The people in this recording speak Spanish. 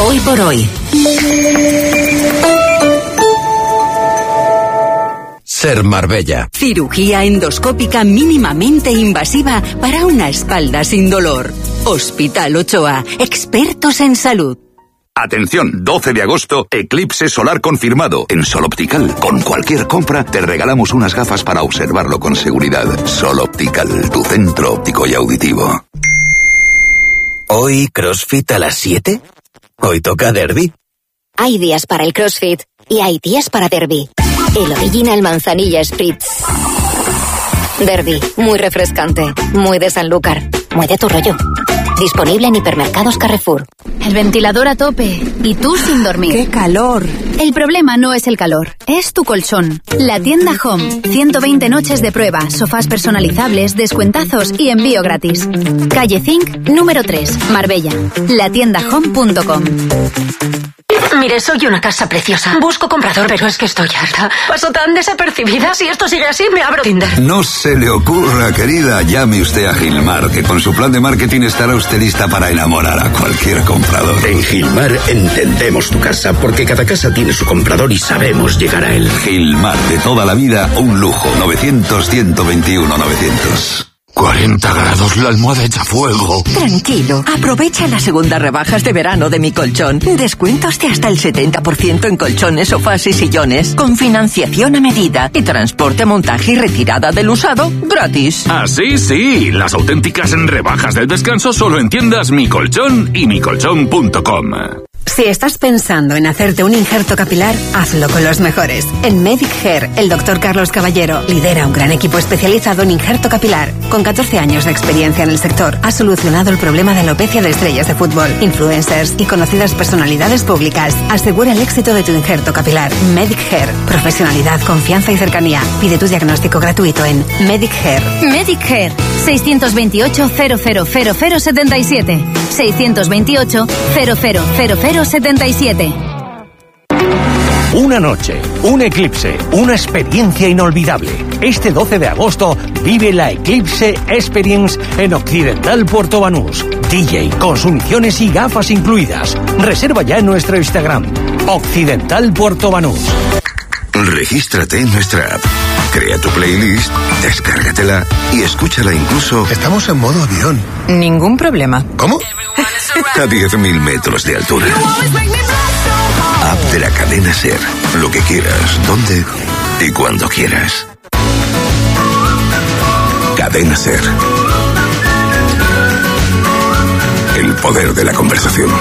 Hoy por hoy. Ser Marbella. Cirugía endoscópica mínimamente invasiva para una espalda sin dolor. Hospital Ochoa, expertos en salud. Atención, 12 de agosto, eclipse solar confirmado en Sol Optical. Con cualquier compra te regalamos unas gafas para observarlo con seguridad. Sol Optical, tu centro óptico y auditivo. ¿Hoy CrossFit a las 7? Hoy toca derbi. Hay días para el CrossFit y hay días para derbi. El Original Manzanilla Spritz. Derbi, muy refrescante, muy de Sanlúcar, muy de tu rollo. Disponible en hipermercados Carrefour. El ventilador a tope y tú sin dormir. ¡Qué calor! El problema no es el calor, es tu colchón. La tienda Home. 120 noches de prueba, sofás personalizables, descuentazos y envío gratis. Calle Zinc, número 3, Marbella. Latiendahome.com. Mire, soy una casa preciosa. Busco comprador, pero es que estoy harta. Paso tan desapercibida. Si esto sigue así, me abro Tinder. No se le ocurra, querida. Llame usted a Gilmar, que con su plan de marketing estará usted lista para enamorar a cualquier comprador. En Gilmar entendemos tu casa, porque cada casa tiene su comprador y sabemos llegar a él. Gilmar, de toda la vida, un lujo. 900-121-900. 40 grados, la almohada echa fuego. Tranquilo, aprovecha las segundas rebajas de verano de Mi Colchón. Descuentos de hasta el 70% en colchones, sofás y sillones, con financiación a medida y transporte, montaje y retirada del usado gratis. Así sí, las auténticas rebajas del descanso solo en tiendas Mi Colchón y micolchón.com. Si estás pensando en hacerte un injerto capilar, hazlo con los mejores. En Medic Hair, el Dr. Carlos Caballero lidera un gran equipo especializado en injerto capilar. Con 14 años de experiencia en el sector, ha solucionado el problema de alopecia de estrellas de fútbol, influencers y conocidas personalidades públicas. Asegura el éxito de tu injerto capilar. Medic Hair. Profesionalidad, confianza y cercanía. Pide tu diagnóstico gratuito en Medic Hair. Medic Hair. 628 000077. 628 000077. Una noche, un eclipse, una experiencia inolvidable. Este 12 de agosto vive la Eclipse Experience en Occidental Puerto Banús. DJ, consumiciones y gafas incluidas. Reserva ya en nuestro Instagram, Occidental Puerto Banús. Regístrate en nuestra app. Crea tu playlist, descárgatela y escúchala incluso... Estamos en modo avión. Ningún problema. ¿Cómo? A 10.000 metros de altura. App de la cadena SER. Lo que quieras, donde y cuando quieras. Cadena SER. El poder de la conversación.